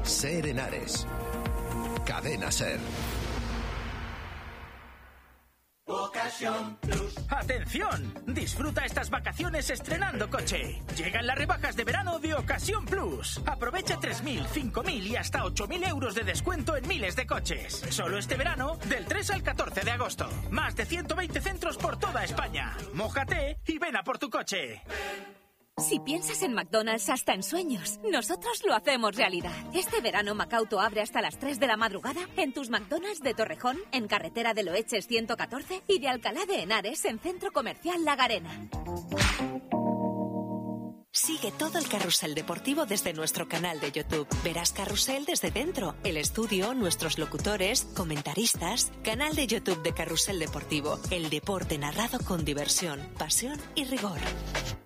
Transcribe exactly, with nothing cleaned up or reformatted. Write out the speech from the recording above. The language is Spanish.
Ser Henares. Cadena Ser. Ocasión Plus. ¡Atención! Disfruta estas vacaciones estrenando coche. Llegan las rebajas de verano de Ocasión Plus. Aprovecha tres mil, cinco mil y hasta ocho mil euros de descuento en miles de coches. Solo este verano, del tres al catorce de agosto. Más de ciento veinte centros por toda España. Mójate y ven a por tu coche. Si piensas en McDonald's hasta en sueños, nosotros lo hacemos realidad. Este verano Macauto abre hasta las tres de la madrugada en tus McDonald's de Torrejón, en Carretera de Loeches ciento catorce y de Alcalá de Henares en Centro Comercial La Garena. Sigue todo el carrusel deportivo desde nuestro canal de YouTube. Verás Carrusel desde dentro, el estudio, nuestros locutores, comentaristas. Canal de YouTube de Carrusel Deportivo. El deporte narrado con diversión, pasión y rigor.